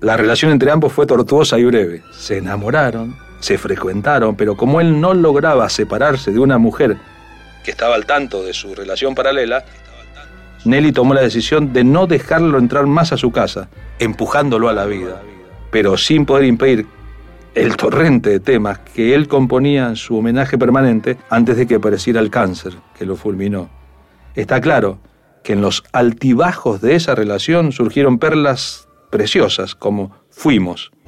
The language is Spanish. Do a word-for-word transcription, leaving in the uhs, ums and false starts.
La relación entre ambos fue tortuosa y breve. Se enamoraron, se frecuentaron, pero como él no lograba separarse de una mujer que estaba al tanto de su relación paralela, Nelly tomó la decisión de no dejarlo entrar más a su casa, empujándolo a la vida, pero sin poder impedir el torrente de temas que él componía en su homenaje permanente antes de que apareciera el cáncer que lo fulminó. Está claro que en los altibajos de esa relación surgieron perlas preciosas como Fuimos,